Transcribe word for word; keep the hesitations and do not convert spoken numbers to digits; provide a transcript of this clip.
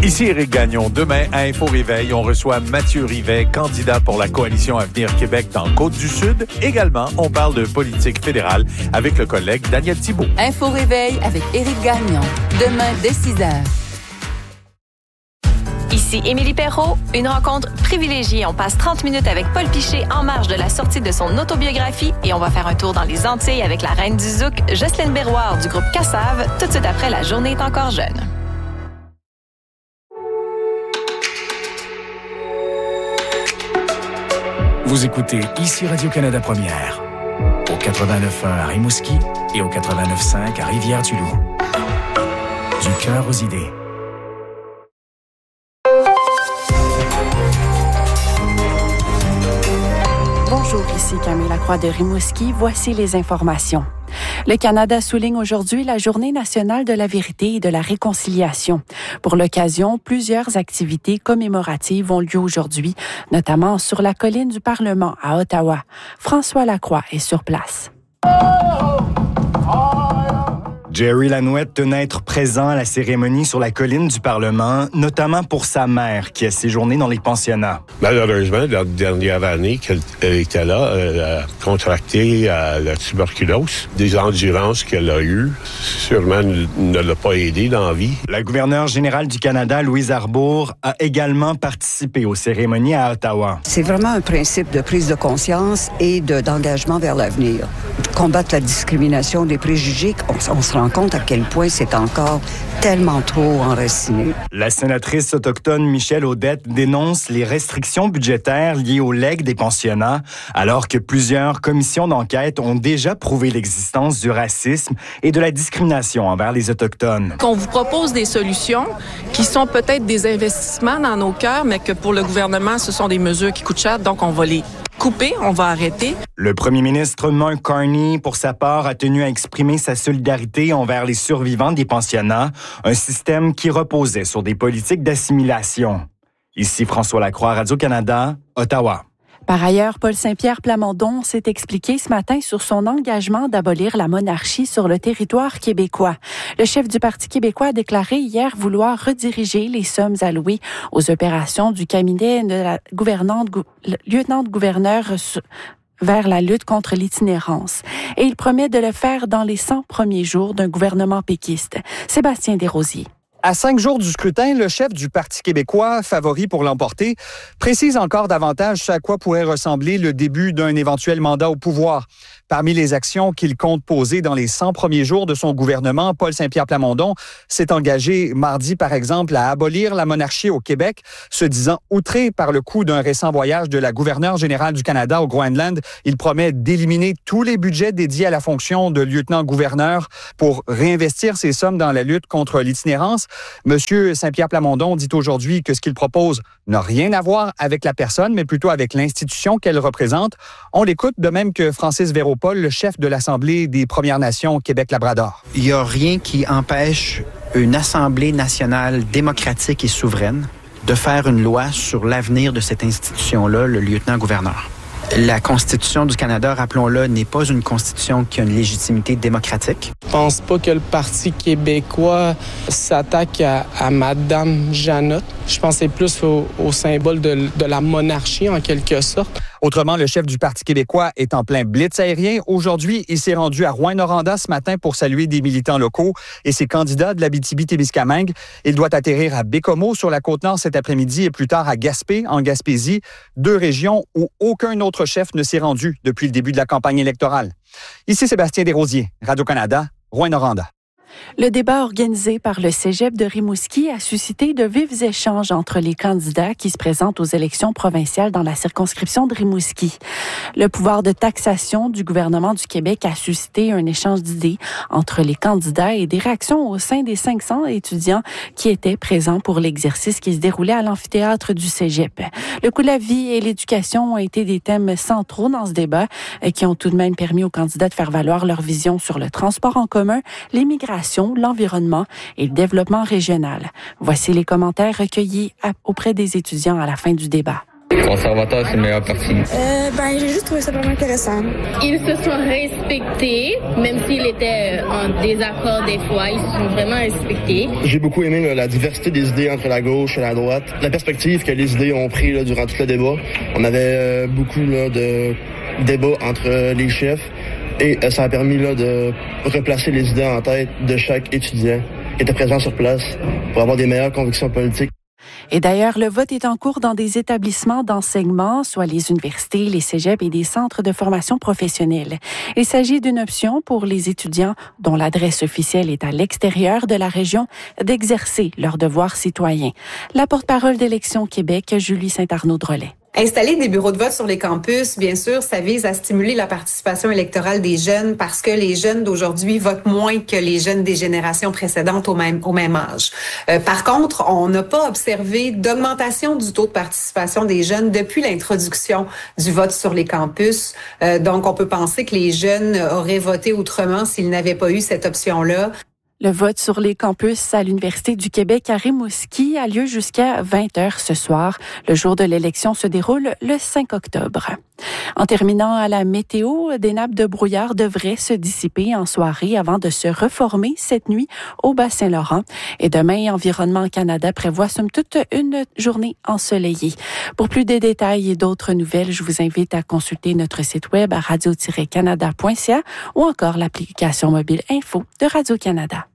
Ici Éric Gagnon. Demain, à Info Réveil, on reçoit Mathieu Rivet, candidat pour la Coalition Avenir Québec dans Côte-du-Sud. Également, on parle de politique fédérale avec le collègue Daniel Thibault. Info Réveil avec Éric Gagnon. Demain, dès six heures. Ici Émilie Perrault, une rencontre privilégiée. On passe trente minutes avec Paul Piché en marge de la sortie de son autobiographie et on va faire un tour dans les Antilles avec la reine du Zouk, Jocelyne Berroir du groupe Cassave, tout de suite après La journée est encore jeune. Vous écoutez ici Radio-Canada Première, au quatre-vingt-neuf point un à Rimouski et au quatre-vingt-neuf point cinq à Rivière-du-Loup. Du cœur aux idées. Bonjour, ici Camille Lacroix de Rimouski. Voici les informations. Le Canada souligne aujourd'hui la Journée nationale de la vérité et de la réconciliation. Pour l'occasion, plusieurs activités commémoratives ont lieu aujourd'hui, notamment sur la colline du Parlement à Ottawa. François Lacroix est sur place. Jerry Lanouette tenait à être présent à la cérémonie sur la colline du Parlement, notamment pour sa mère qui a séjourné dans les pensionnats. Malheureusement, la dernière année qu'elle était là, elle a contracté la tuberculose. Des endurances qu'elle a eues, sûrement ne l'a pas aidée dans la vie. La gouverneure générale du Canada, Louise Arbour, a également participé aux cérémonies à Ottawa. C'est vraiment un principe de prise de conscience et de, d'engagement vers l'avenir. Combattre la discrimination, les préjugés, on, on se rend compte à quel point c'est encore tellement trop enraciné. La sénatrice autochtone Michèle Audette dénonce les restrictions budgétaires liées au legs des pensionnats, alors que plusieurs commissions d'enquête ont déjà prouvé l'existence du racisme et de la discrimination envers les Autochtones. Qu'on vous propose des solutions qui sont peut-être des investissements dans nos cœurs, mais que pour le gouvernement, ce sont des mesures qui coûtent cher, donc on va les couper, on va arrêter. Le premier ministre Mark Carney, pour sa part, a tenu à exprimer sa solidarité envers les survivants des pensionnats, un système qui reposait sur des politiques d'assimilation. Ici François Lacroix, Radio-Canada, Ottawa. Par ailleurs, Paul Saint-Pierre Plamondon s'est expliqué ce matin sur son engagement d'abolir la monarchie sur le territoire québécois. Le chef du Parti québécois a déclaré hier vouloir rediriger les sommes allouées aux opérations du cabinet de la gouvernante, lieutenant-gouverneur vers la lutte contre l'itinérance. Et il promet de le faire dans les cent premiers jours d'un gouvernement péquiste. Sébastien Desrosiers. À cinq jours du scrutin, le chef du Parti québécois, favori pour l'emporter, précise encore davantage ce à quoi pourrait ressembler le début d'un éventuel mandat au pouvoir. Parmi les actions qu'il compte poser dans les cent premiers jours de son gouvernement, Paul Saint-Pierre Plamondon s'est engagé mardi, par exemple, à abolir la monarchie au Québec, se disant outré par le coup d'un récent voyage de la gouverneure générale du Canada au Groenland. Il promet d'éliminer tous les budgets dédiés à la fonction de lieutenant-gouverneur pour réinvestir ces sommes dans la lutte contre l'itinérance. Monsieur Saint-Pierre Plamondon dit aujourd'hui que ce qu'il propose n'a rien à voir avec la personne, mais plutôt avec l'institution qu'elle représente. On l'écoute, de même que Francis Véropol, le chef de l'Assemblée des Premières Nations Québec-Labrador. Il n'y a rien qui empêche une Assemblée nationale démocratique et souveraine de faire une loi sur l'avenir de cette institution-là, le lieutenant-gouverneur. La Constitution du Canada, rappelons-le, n'est pas une constitution qui a une légitimité démocratique. Je pense pas que le Parti québécois s'attaque à, à Madame Janotte. Je pense que c'est plus au, au symbole de, de la monarchie, en quelque sorte. Autrement, le chef du Parti québécois est en plein blitz aérien. Aujourd'hui, il s'est rendu à Rouyn-Noranda ce matin pour saluer des militants locaux et ses candidats de l'Abitibi-Témiscamingue. Il doit atterrir à Bécomo sur la Côte-Nord cet après-midi et plus tard à Gaspé, en Gaspésie, deux régions où aucun autre chef ne s'est rendu depuis le début de la campagne électorale. Ici Sébastien Desrosiers, Radio-Canada, Rouyn-Noranda. Le débat organisé par le Cégep de Rimouski a suscité de vifs échanges entre les candidats qui se présentent aux élections provinciales dans la circonscription de Rimouski. Le pouvoir de taxation du gouvernement du Québec a suscité un échange d'idées entre les candidats et des réactions au sein des cinq cents étudiants qui étaient présents pour l'exercice qui se déroulait à l'amphithéâtre du Cégep. Le coût de la vie et l'éducation ont été des thèmes centraux dans ce débat qui ont tout de même permis aux candidats de faire valoir leur vision sur le transport en commun, l'immigration, l'environnement et le développement régional. Voici les commentaires recueillis auprès des étudiants à la fin du débat. Conservateur, c'est le meilleur parti. Euh, ben, j'ai juste trouvé ça vraiment intéressant. Ils se sont respectés, même s'ils étaient en désaccord des fois, ils se sont vraiment respectés. J'ai beaucoup aimé là, la diversité des idées entre la gauche et la droite, la perspective que les idées ont pris là, durant tout le débat. On avait euh, beaucoup là, de débats entre les chefs et euh, ça a permis là, de replacer les idées en tête de chaque étudiant qui était présent sur place pour avoir des meilleures convictions politiques. Et d'ailleurs, le vote est en cours dans des établissements d'enseignement, soit les universités, les cégeps et des centres de formation professionnelle. Il s'agit d'une option pour les étudiants dont l'adresse officielle est à l'extérieur de la région d'exercer leur devoir citoyen. La porte-parole d'Élections Québec, Julie Saint-Arnaud-Drolet. Installer des bureaux de vote sur les campus, bien sûr, ça vise à stimuler la participation électorale des jeunes parce que les jeunes d'aujourd'hui votent moins que les jeunes des générations précédentes au même, au même âge. Euh, par contre, on n'a pas observé d'augmentation du taux de participation des jeunes depuis l'introduction du vote sur les campus. Euh, donc, on peut penser que les jeunes auraient voté autrement s'ils n'avaient pas eu cette option-là. Le vote sur les campus à l'Université du Québec à Rimouski a lieu jusqu'à vingt heures ce soir. Le jour de l'élection se déroule le cinq octobre. En terminant à la météo, des nappes de brouillard devraient se dissiper en soirée avant de se reformer cette nuit au Bas-Saint-Laurent. Et demain, Environnement Canada prévoit somme toute une journée ensoleillée. Pour plus de détails et d'autres nouvelles, je vous invite à consulter notre site web à radio tiret canada point c a ou encore l'application mobile Info de Radio-Canada.